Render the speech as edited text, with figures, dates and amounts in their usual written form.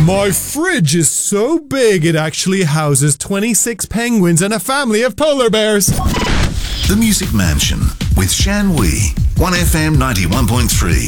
My fridge is so big it actually houses 26 penguins and a family of polar bears. The Music Mansion with Shan Wee, 1FM 91.3.